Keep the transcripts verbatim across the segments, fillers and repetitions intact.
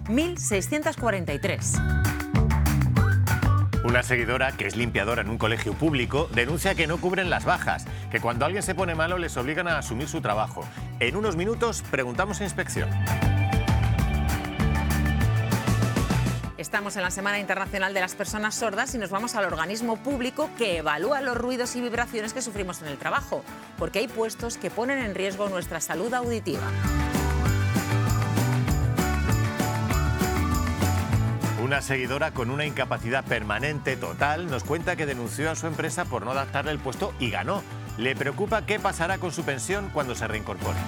mil seiscientos cuarenta y tres. Una seguidora, que es limpiadora en un colegio público, denuncia que no cubren las bajas, que cuando alguien se pone malo les obligan a asumir su trabajo. En unos minutos preguntamos a Inspección. Estamos en la Semana Internacional de las Personas Sordas y nos vamos al organismo público que evalúa los ruidos y vibraciones que sufrimos en el trabajo, porque hay puestos que ponen en riesgo nuestra salud auditiva. Una seguidora con una incapacidad permanente total nos cuenta que denunció a su empresa por no adaptarle el puesto y ganó. Le preocupa qué pasará con su pensión cuando se reincorpore.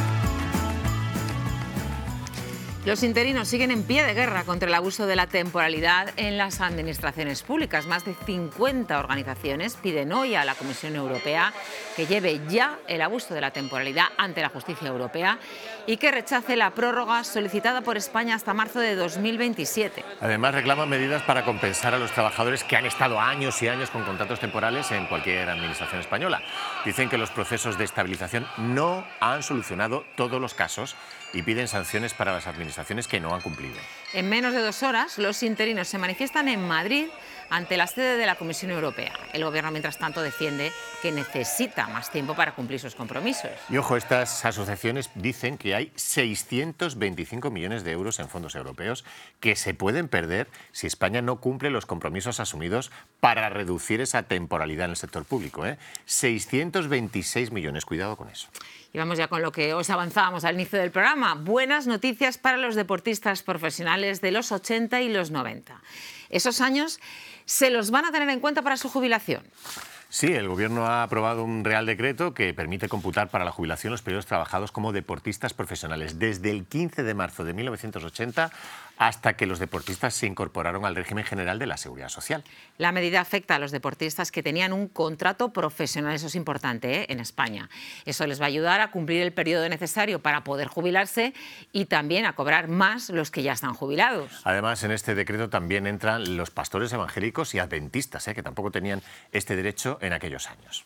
Los interinos siguen en pie de guerra contra el abuso de la temporalidad en las administraciones públicas. Más de cincuenta organizaciones piden hoy a la Comisión Europea que lleve ya el abuso de la temporalidad ante la justicia europea y que rechace la prórroga solicitada por España hasta marzo de dos mil veintisiete. Además, reclaman medidas para compensar a los trabajadores que han estado años y años con contratos temporales en cualquier administración española. Dicen que los procesos de estabilización no han solucionado todos los casos y piden sanciones para las administraciones que no han cumplido. En menos de dos horas, los interinos se manifiestan en Madrid ante la sede de la Comisión Europea. El Gobierno, mientras tanto, defiende que necesita más tiempo para cumplir sus compromisos. Y ojo, estas asociaciones dicen que hay seiscientos veinticinco millones de euros en fondos europeos que se pueden perder si España no cumple los compromisos asumidos para reducir esa temporalidad en el sector público, ¿eh? seiscientos veintiséis millones, cuidado con eso. Y vamos ya con lo que os avanzábamos al inicio del programa. Buenas noticias para los deportistas profesionales de los ochenta y los noventa. Esos años se los van a tener en cuenta para su jubilación. Sí, el Gobierno ha aprobado un Real Decreto que permite computar para la jubilación los periodos trabajados como deportistas profesionales desde el quince de marzo de mil novecientos ochenta hasta que los deportistas se incorporaron al régimen general de la Seguridad Social. La medida afecta a los deportistas que tenían un contrato profesional, eso es importante, ¿eh?, en España. Eso les va a ayudar a cumplir el periodo necesario para poder jubilarse y también a cobrar más los que ya están jubilados. Además, en este decreto también entran los pastores evangélicos y adventistas, ¿eh?, que tampoco tenían este derecho en aquellos años.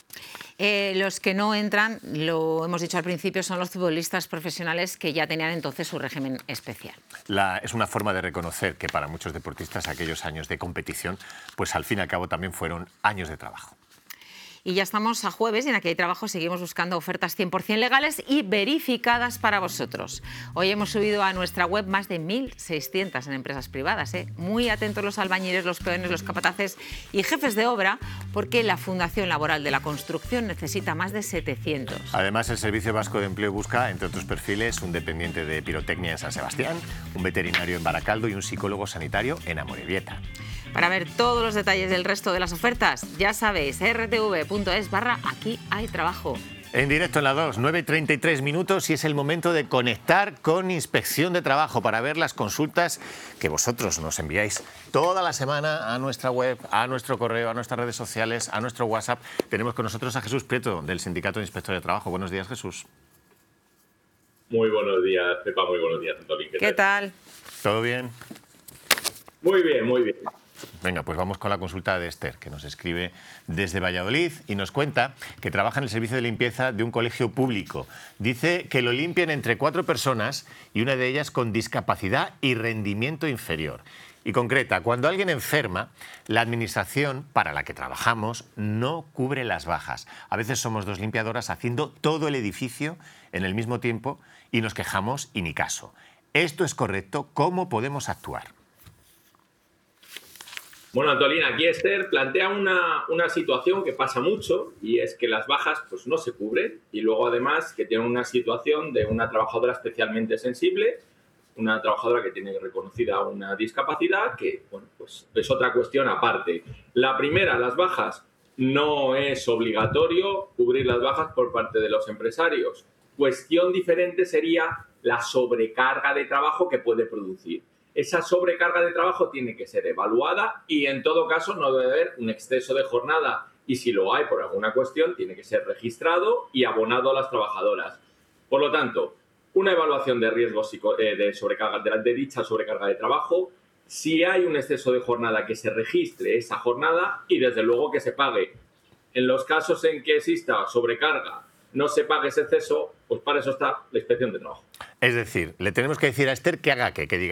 Eh, los que no entran, lo hemos dicho al principio, son los futbolistas profesionales que ya tenían entonces su régimen especial. La, es una forma de reconocer que para muchos deportistas aquellos años de competición, pues al fin y al cabo también fueron años de trabajo. Y ya estamos a jueves y en Aquí hay Trabajo seguimos buscando ofertas cien por cien legales y verificadas para vosotros. Hoy hemos subido a nuestra web más de mil seiscientas en empresas privadas. ¿eh? Muy atentos los albañiles, los peones, los capataces y jefes de obra, porque la Fundación Laboral de la Construcción necesita más de setecientos. Además, el Servicio Vasco de Empleo busca, entre otros perfiles, un dependiente de pirotecnia en San Sebastián, un veterinario en Baracaldo y un psicólogo sanitario en Amorebieta. Para ver todos los detalles del resto de las ofertas, ya sabéis, r t v punto es barra Aquí hay Trabajo. En directo en la dos, nueve y treinta y tres minutos y es el momento de conectar con Inspección de Trabajo para ver las consultas que vosotros nos enviáis toda la semana a nuestra web, a nuestro correo, a nuestras redes sociales, a nuestro WhatsApp. Tenemos con nosotros a Jesús Prieto, del Sindicato de Inspectores de Trabajo. Buenos días, Jesús. Muy buenos días, Pepa. Muy buenos días, Antolín. ¿Qué tal? ¿Todo bien? Muy bien, muy bien. Venga, pues vamos con la consulta de Esther, que nos escribe desde Valladolid y nos cuenta que trabaja en el servicio de limpieza de un colegio público. Dice que lo limpian entre cuatro personas y una de ellas con discapacidad y rendimiento inferior. Y concreta, cuando alguien enferma, la administración para la que trabajamos no cubre las bajas. A veces somos dos limpiadoras haciendo todo el edificio en el mismo tiempo y nos quejamos y ni caso. ¿Esto es correcto? ¿Cómo podemos actuar? Bueno, Antolín, aquí Esther plantea una, una situación que pasa mucho y es que las bajas pues, no se cubren y luego además que tiene una situación de una trabajadora especialmente sensible, una trabajadora que tiene reconocida una discapacidad que bueno, pues, es otra cuestión aparte. La primera, las bajas, no es obligatorio cubrir las bajas por parte de los empresarios. Cuestión diferente sería la sobrecarga de trabajo que puede producir. Esa sobrecarga de trabajo tiene que ser evaluada y en todo caso no debe haber un exceso de jornada y si lo hay por alguna cuestión tiene que ser registrado y abonado a las trabajadoras. Por lo tanto, una evaluación de riesgos de, sobrecarga, de, de dicha sobrecarga de trabajo, si hay un exceso de jornada que se registre esa jornada y desde luego que se pague. En los casos en que exista sobrecarga, no se pague ese exceso, pues para eso está la Inspección de Trabajo. Es decir, le tenemos que decir a Esther que haga qué, que diga